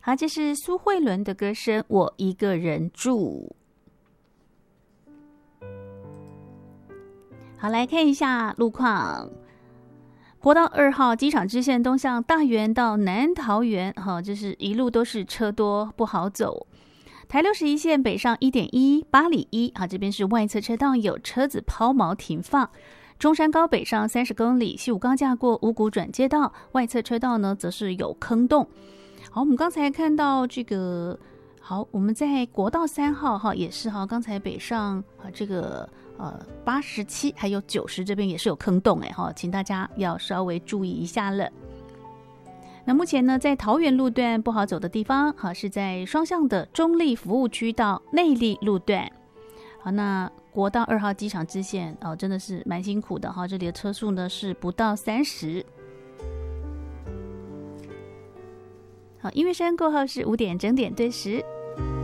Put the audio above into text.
好，这是苏慧伦的歌声《我一个人住》。好，来看一下路况。国道2号机场支线东向大园到南桃园，就是一路都是车多不好走。台61线北上 1.1 八里1，这边是外侧车道有车子抛锚停放。中山高北上30公里，西武高架过五股转接道，外侧车道呢则是有坑洞。好，我们刚才看到这个，好，我们在国道3号也是刚才北上这个87还有90这边也是有坑洞请大家要稍微注意一下了。那目前呢，在桃园路段不好走的地方是在双向的中立服务区到内壢路段。好，那国道2号机场支线真的是蛮辛苦的这里的车速呢是不到30。好，音乐声过后是5点整点对时。